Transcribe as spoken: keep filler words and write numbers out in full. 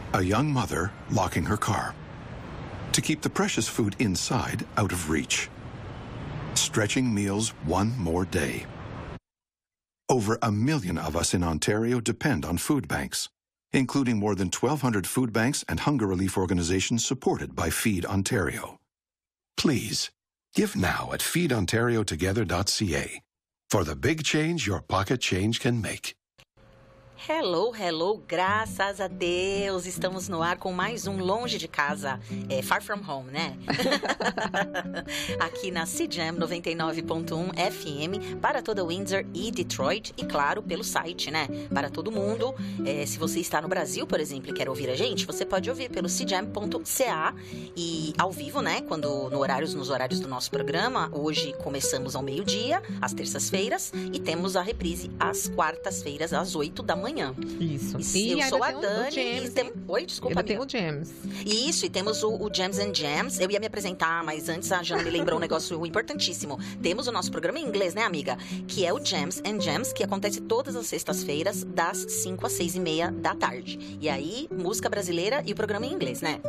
A young mother locking her car to keep the precious food inside out of reach. Stretching meals one more day. Over a million of us in Ontario depend on food banks, including more than twelve hundred food banks and hunger relief organizations supported by Feed Ontario. Please, give now at feed ontario together dot c a for the big change your pocket change can make. Hello, hello, graças a Deus, estamos no ar com mais um Longe de Casa, é, Far From Home, né? Aqui na C J A M noventa e nove ponto um F M, para toda Windsor e Detroit, e claro, pelo site, né? Para todo mundo, é, se você está no Brasil, por exemplo, e quer ouvir a gente, você pode ouvir pelo c j a m ponto c a e ao vivo, né? Quando, no horários, nos horários do nosso programa, hoje começamos ao meio-dia, às terças-feiras, e temos a reprise às quartas-feiras, às oito da manhã. Isso. E E eu sou a tem o- Dani. o James, e tem... hein? Oi, desculpa, Ainda tem amiga. o James. Isso, e temos o, o Gems and Jams. Eu ia me apresentar, mas antes a Jana me lembrou um negócio importantíssimo. Temos o nosso programa em inglês, né, amiga? Que é o Gems and Jams, que acontece todas as sextas-feiras, das cinco às seis e meia da tarde. E aí, música brasileira e o programa em inglês, né?